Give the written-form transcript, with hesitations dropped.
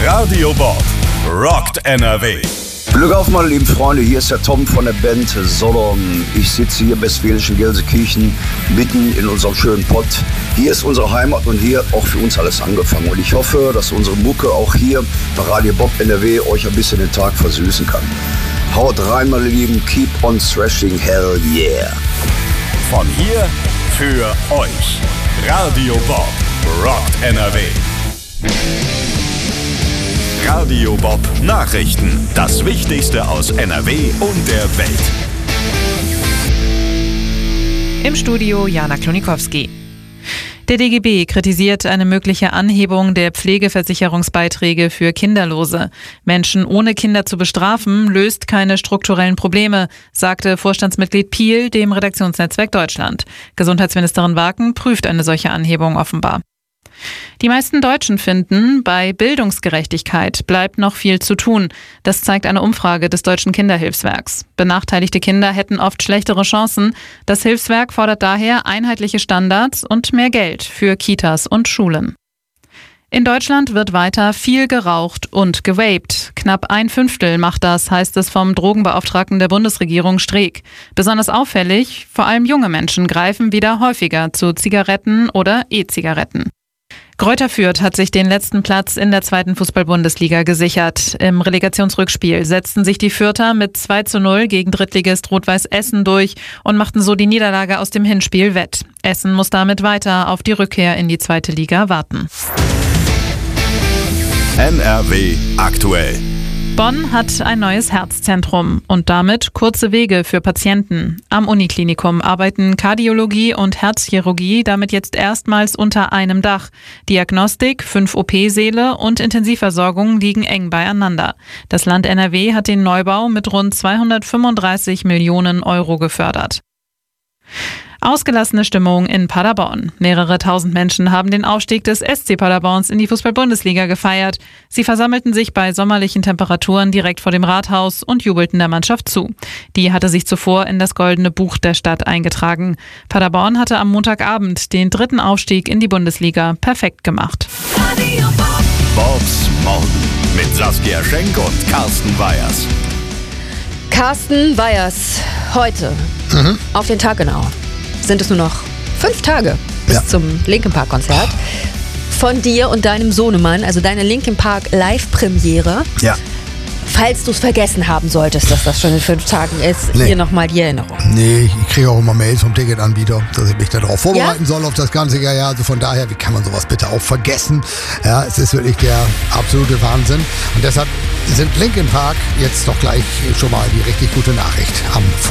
Radio Bob rockt NRW. Glück auf, meine lieben Freunde, hier ist der Tom von der Band Sodom. Ich sitze hier im westfälischen Gelsenkirchen, mitten in unserem schönen Pott. Hier ist unsere Heimat und hier auch für uns alles angefangen. Und ich hoffe, dass unsere Mucke auch hier bei Radio Bob NRW euch ein bisschen den Tag versüßen kann. Haut rein, meine Lieben, keep on thrashing, hell yeah. Von hier für euch. Radio Bob rockt NRW. Radio Bob Nachrichten. Das Wichtigste aus NRW und der Welt. Im Studio Jana Klonikowski. Der DGB kritisiert eine mögliche Anhebung der Pflegeversicherungsbeiträge für Kinderlose. Menschen ohne Kinder zu bestrafen, löst keine strukturellen Probleme, sagte Vorstandsmitglied Piel dem Redaktionsnetzwerk Deutschland. Gesundheitsministerin Waken prüft eine solche Anhebung offenbar. Die meisten Deutschen finden, bei Bildungsgerechtigkeit bleibt noch viel zu tun. Das zeigt eine Umfrage des Deutschen Kinderhilfswerks. Benachteiligte Kinder hätten oft schlechtere Chancen. Das Hilfswerk fordert daher einheitliche Standards und mehr Geld für Kitas und Schulen. In Deutschland wird weiter viel geraucht und gewaped. Knapp 1/5 macht das, heißt es vom Drogenbeauftragten der Bundesregierung Streeck. Besonders auffällig, vor allem junge Menschen greifen wieder häufiger zu Zigaretten oder E-Zigaretten. Greuther Fürth hat sich den letzten Platz in der 2. Fußball-Bundesliga gesichert. Im Relegationsrückspiel setzten sich die Fürther mit 2:0 gegen Drittligist Rot-Weiß Essen durch und machten so die Niederlage aus dem Hinspiel wett. Essen muss damit weiter auf die Rückkehr in die 2. Liga warten. NRW aktuell. Bonn hat ein neues Herzzentrum und damit kurze Wege für Patienten. Am Uniklinikum arbeiten Kardiologie und Herzchirurgie damit jetzt erstmals unter einem Dach. Diagnostik, 5 OP-Säle und Intensivversorgung liegen eng beieinander. Das Land NRW hat den Neubau mit rund 235 Millionen Euro gefördert. Ausgelassene Stimmung in Paderborn. Mehrere tausend Menschen haben den Aufstieg des SC Paderborns in die Fußball-Bundesliga gefeiert. Sie versammelten sich bei sommerlichen Temperaturen direkt vor dem Rathaus und jubelten der Mannschaft zu. Die hatte sich zuvor in das Goldene Buch der Stadt eingetragen. Paderborn hatte am Montagabend den 3. Aufstieg in die Bundesliga perfekt gemacht. Bobs Morgen mit Saskia Schenk und Carsten Weyers. Carsten Weyers, heute, auf den Tag genau, sind es nur noch 5 Tage bis zum Linkin Park Konzert. Von dir und deinem Sohnemann, also deine Linkin Park Live-Premiere. Ja. Falls du es vergessen haben solltest, dass das schon in 5 Tagen ist, hier nochmal die Erinnerung. Nee, ich kriege auch immer Mails vom Ticketanbieter, dass ich mich darauf vorbereiten soll auf das ganze Jahr. Ja, also von daher, wie kann man sowas bitte auch vergessen? Ja, es ist wirklich der absolute Wahnsinn. Und deshalb sind Linkin Park jetzt doch gleich schon mal die richtig gute Nachricht am